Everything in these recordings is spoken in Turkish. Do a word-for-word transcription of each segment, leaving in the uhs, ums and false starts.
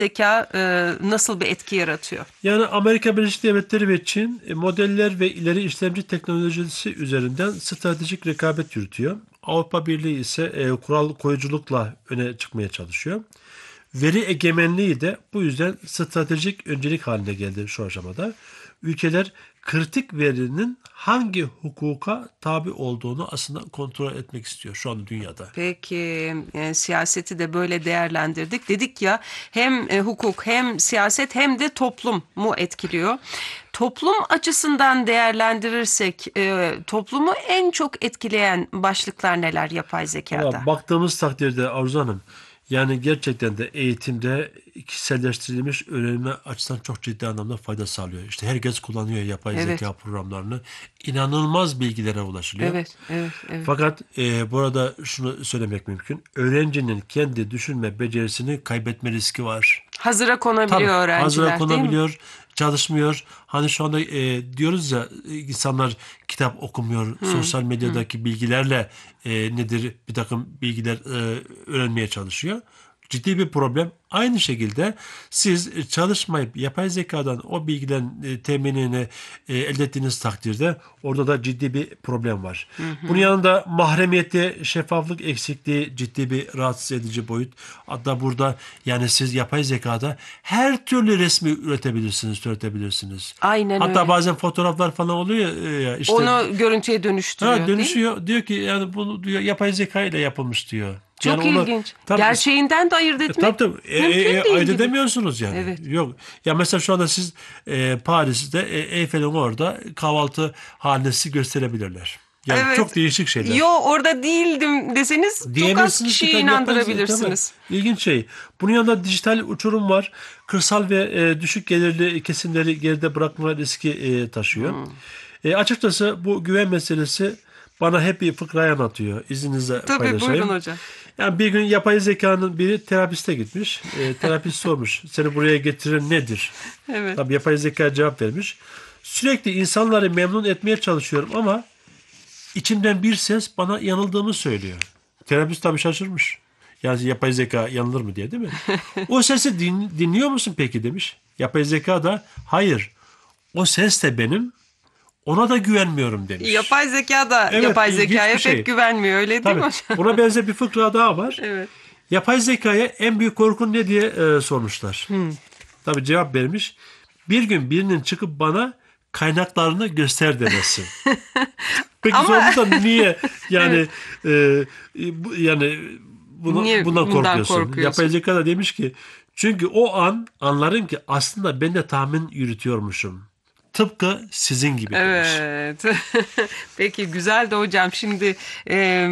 zeka e, nasıl bir etki yaratıyor? Yani Amerika Birleşik Devletleri ve Çin e, modeller ve ileri işlemci teknolojisi üzerinden stratejik rekabet yürütüyor. Avrupa Birliği ise e, kural koyuculukla öne çıkmaya çalışıyor. Veri egemenliği de bu yüzden stratejik öncelik haline geldi şu aşamada. Ülkeler kritik verinin hangi hukuka tabi olduğunu aslında kontrol etmek istiyor şu an dünyada. Peki e, siyaseti de böyle değerlendirdik. Dedik ya hem e, hukuk hem siyaset hem de toplum mu etkiliyor? Toplum açısından değerlendirirsek e, toplumu en çok etkileyen başlıklar neler yapay zekada? Ama baktığımız takdirde Arzu Hanım, yani gerçekten de eğitimde kişiselleştirilmiş öğrenme açısından çok ciddi anlamda fayda sağlıyor. İşte herkes kullanıyor yapay Evet. zeka programlarını. İnanılmaz bilgilere ulaşılıyor. Evet, evet, evet. Fakat e, burada şunu söylemek mümkün. Öğrencinin kendi düşünme becerisini kaybetme riski var. Hazıra konabiliyor Tabii öğrenciler hazıra değil mi? konabiliyor, çalışmıyor. Hani şu anda e, diyoruz ya insanlar kitap okumuyor, sosyal medyadaki bilgilerle e, nedir bir takım bilgiler e, öğrenmeye çalışıyor. Ciddi bir problem. Aynı şekilde siz çalışmayıp yapay zekadan o bilgilerin e, teminini e, elde ettiğiniz takdirde orada da ciddi bir problem var. Bunun yanında mahremiyette şeffaflık eksikliği ciddi bir rahatsız edici boyut. Hatta burada yani siz yapay zekada her türlü resmi üretebilirsiniz, türetebilirsiniz. Aynen Hatta öyle. bazen fotoğraflar falan oluyor ya işte. Onu görüntüye dönüştürüyor Ha, değil mi? dönüşüyor. Diyor ki yani bunu diyor yapay zeka ile yapılmış diyor. Çok Yani onu ilginç. tabii, Gerçeğinden de ayırt e, etmek tabii tabii e, mümkün e, e, değil ayırt gibi. edemiyorsunuz yani. Evet. Yok. Ya mesela şu anda siz e, Paris'te e, Eyfel'in orada kahvaltı hanesi gösterebilirler. Yani Evet. çok değişik şeyler. Yo orada değildim deseniz çok az Diyemezsiniz ki kişiyi tabii yapay zeka, inandırabilirsiniz. tabii. İlginç şey. Bunun yanında dijital uçurum var. Kırsal ve e, düşük gelirli kesimleri geride bırakma riski e, taşıyor. E, açıkçası bu güven meselesi bana hep bir fıkrayı anlatıyor. İzninizle Tabii paylaşayım. buyurun hocam. Yani bir gün yapay zekanın biri terapiste gitmiş. E, terapist sormuş. Seni buraya getiren nedir? Evet. Tabii yapay zeka cevap vermiş. Sürekli insanları memnun etmeye çalışıyorum ama İçimden bir ses bana yanıldığımı söylüyor. Terapist tabii şaşırmış. Yani yapay zeka yanılır mı diye değil mi? O sesi din, dinliyor musun peki demiş. Yapay zeka da hayır o ses de benim, ona da güvenmiyorum demiş. Yapay zeka da Evet, yapay ilginç zekaya bir şey. pek güvenmiyor öyle değil Tabii. mi hocam? Buna benzer bir fıkra daha var. Evet. Yapay zekaya en büyük korkun ne diye e, sormuşlar. Tabii cevap vermiş. Bir gün birinin çıkıp bana kaynaklarını göster demesi. Peki Ama- sordu da niye yani e, bu- yani bunu, Niye bundan bundan korkuyorsun? korkuyorsun? Yapay zeka da demiş ki çünkü o an anlarım ki aslında ben de tahmin yürütüyormuşum. Tıpkı sizin gibi demiş. Evet. Peki güzel de hocam şimdi e,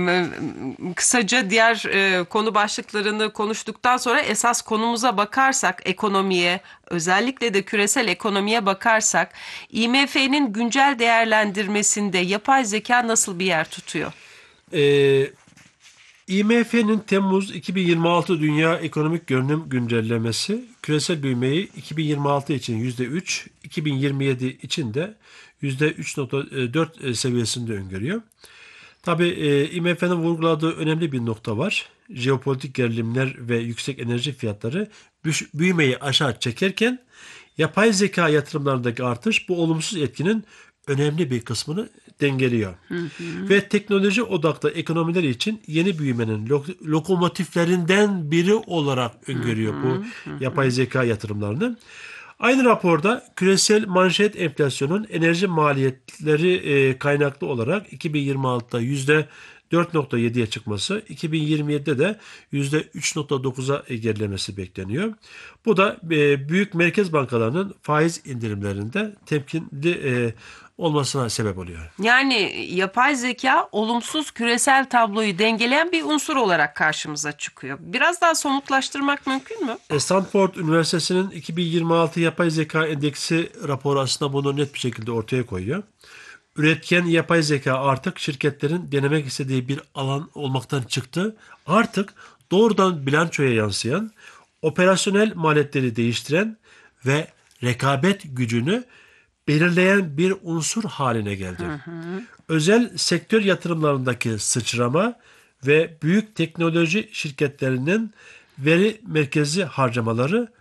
kısaca diğer e, konu başlıklarını konuştuktan sonra esas konumuza bakarsak ekonomiye özellikle de küresel ekonomiye bakarsak I M F'nin güncel değerlendirmesinde yapay zeka nasıl bir yer tutuyor? Ee, I M F'nin Temmuz iki bin yirmi altı Dünya Ekonomik Görünüm güncellemesi küresel büyümeyi iki bin yirmi altı için yüzde üç, iki bin yirmi yedi için de yüzde üç virgül dört seviyesinde öngörüyor. Tabii e, I M F'nin vurguladığı önemli bir nokta var. Jeopolitik gerilimler ve yüksek enerji fiyatları büyümeyi aşağı çekerken yapay zeka yatırımlarındaki artış bu olumsuz etkinin önemli bir kısmını dengeliyor. Hı hı. Ve teknoloji odaklı ekonomiler için yeni büyümenin lok- lokomotiflerinden biri olarak öngörüyor bu hı hı. yapay zeka yatırımlarını. Aynı raporda küresel manşet enflasyonun enerji maliyetleri e, kaynaklı olarak iki bin yirmi altıda yüzde dört virgül yediye çıkması, iki bin yirmi yedide de yüzde üç virgül dokuza gerilemesi bekleniyor. Bu da e, büyük merkez bankalarının faiz indirimlerinde temkinli e, olmasına sebep oluyor. Yani yapay zeka olumsuz küresel tabloyu dengeleyen bir unsur olarak karşımıza çıkıyor. Biraz daha somutlaştırmak mümkün mü? Stanford Üniversitesi'nin iki bin yirmi altı Yapay Zeka Endeksi raporu aslında bunu net bir şekilde ortaya koyuyor. Üretken yapay zeka artık şirketlerin denemek istediği bir alan olmaktan çıktı. Artık doğrudan bilançoya yansıyan, operasyonel maliyetleri değiştiren ve rekabet gücünü belirleyen bir unsur haline geldi. Hı hı. Özel sektör yatırımlarındaki sıçrama ve büyük teknoloji şirketlerinin veri merkezi harcamaları